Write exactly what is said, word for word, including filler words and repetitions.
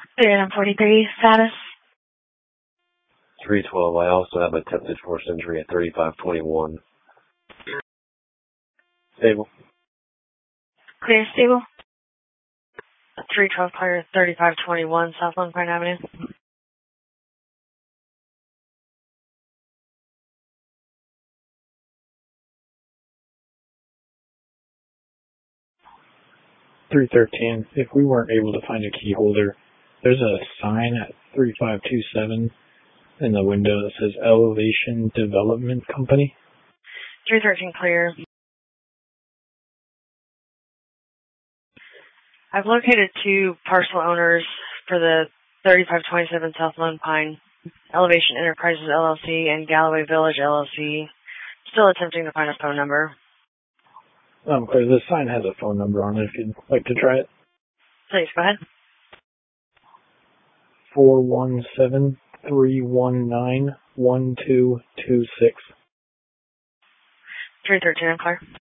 Item forty-three, status. three twelve, I also have attempted forced injury at thirty-five twenty-one. Stable. Clear, stable. three twelve, clear, thirty-five twenty-one, South Lone Pine Avenue. three thirteen, if we weren't able to find a key holder, there's a sign at three five two seven in the window that says Elevation Development Company. three thirteen, clear. I've located two parcel owners for the thirty-five twenty-seven South Lone Pine, Elevation Enterprises L L C and Galloway Village L L C. Still attempting to find a phone number. Um, clear. The sign has a phone number on it if you'd like to try it. Please, go ahead. four one seven, three one nine, one two two six. three thirteen, I'm clear.